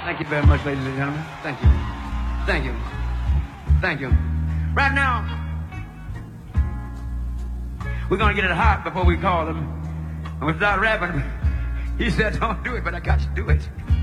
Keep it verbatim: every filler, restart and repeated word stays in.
Thank you very much, ladies and gentlemen. Thank you. Thank you. Thank you. Right now, we're going to get it hot before we call him. And we start rapping. He said, don't do it, but I got to do it.